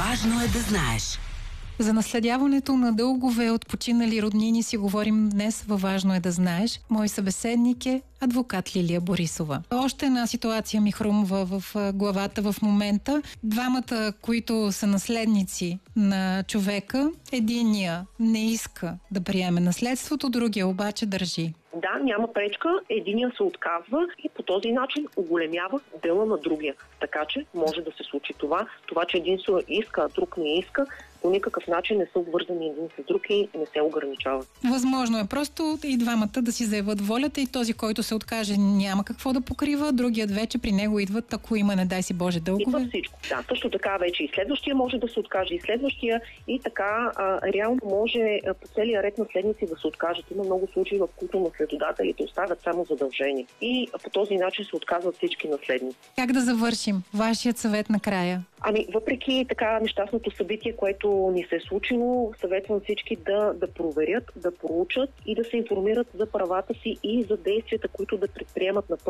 Важно е да знаеш. За наследяването на дългове от починали роднини си говорим днес във Важно е да знаеш. Мой събеседник е адвокат Лилия Борисова. Още една ситуация ми хрумва в главата в момента. Двамата, които са наследници на човека, единия не иска да приеме наследството, другия обаче държи. Да, няма пречка, единия се отказва и по този начин оголемява дела на другия. Така че може да се случи това. Това, че един се иска, а друг не иска, по никакъв начин не са обвързани един с друг и не се ограничават. Възможно е просто и двамата да си заявят волята и този, който се откаже, няма какво да покрива, другият вече при него идват, ако има, не дай си Боже, дългове. Идва всичко. Да, също така вече и следващия може да се откаже, и следващия, и така реално може по целия ред наследници да се откажат. Има много случаи, в които наследодателите оставят само задължение. И по този начин се отказват всички наследници. Как да завършим? Вашият съвет накрая. Въпреки така нещастното събитие, което ни се е случило, съветвам всички да проверят, да проучат и да се информират за правата си и за действията, които да предприемат на